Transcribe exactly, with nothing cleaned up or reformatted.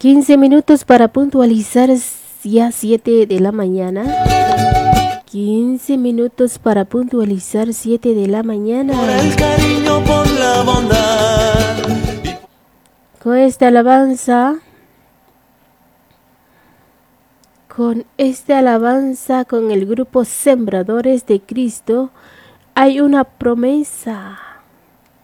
quince minutos para puntualizar ya siete de la mañana. quince minutos para puntualizar siete de la mañana. Por el cariño, por la bondad. Con esta alabanza, con esta alabanza, con el grupo Sembradores de Cristo, hay una promesa.